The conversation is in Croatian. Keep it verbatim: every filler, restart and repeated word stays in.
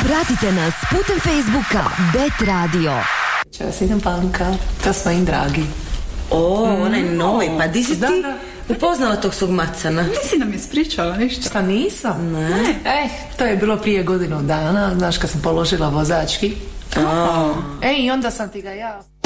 Pratite nas putem Facebooka Bet Radio. Ćao, idem Panka, to smo im dragi. O, mm, onaj novi, pa di si da, ti da. upoznala tog svog macana? Nisi nam ispričala ništa. Šta nisam? Ne. Eh, to je bilo prije godinu dana, znaš kad sam položila vozački. Oh. E, i onda sam ti ga ja...